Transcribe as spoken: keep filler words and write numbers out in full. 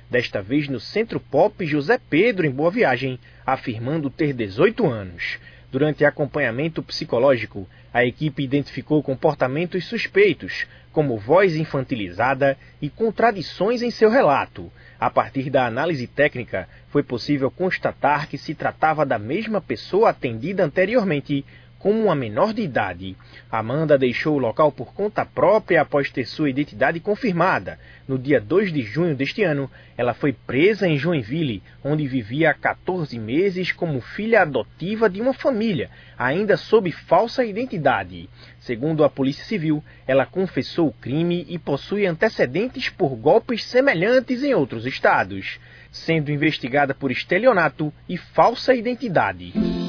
desta vez no Centro Pop José Pedro, em Boa Viagem, afirmando ter dezoito anos. Durante acompanhamento psicológico, a equipe identificou comportamentos suspeitos, como voz infantilizada e contradições em seu relato. A partir da análise técnica, foi possível constatar que se tratava da mesma pessoa atendida anteriormente, como uma menor de idade. Amanda deixou o local por conta própria após ter sua identidade confirmada. No dia dois de junho deste ano, ela foi presa em Joinville, onde vivia há quatorze meses como filha adotiva de uma família, ainda sob falsa identidade. Segundo a Polícia Civil, ela confessou o crime e possui antecedentes por golpes semelhantes em outros estados, sendo investigada por estelionato e falsa identidade.